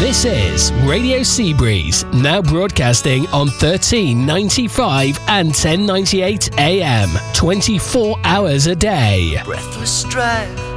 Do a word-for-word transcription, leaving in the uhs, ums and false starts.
This is Radio Seabreeze, now broadcasting on thirteen ninety-five and ten ninety-eight A M, twenty-four hours a day. Breathless drive